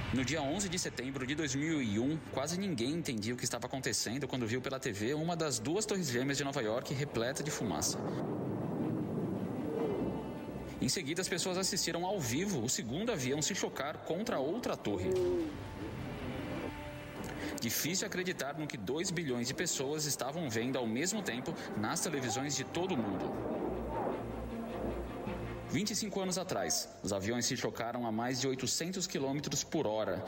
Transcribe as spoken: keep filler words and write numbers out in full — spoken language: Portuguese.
No dia onze de setembro de dois mil e um, quase ninguém entendia o que estava acontecendo quando viu pela T V uma das duas torres gêmeas de Nova York repleta de fumaça. Em seguida, as pessoas assistiram ao vivo o segundo avião se chocar contra outra torre. Difícil acreditar no que dois bilhões de pessoas estavam vendo ao mesmo tempo nas televisões de todo o mundo. vinte e cinco anos atrás, os aviões se chocaram a mais de oitocentos quilômetros por hora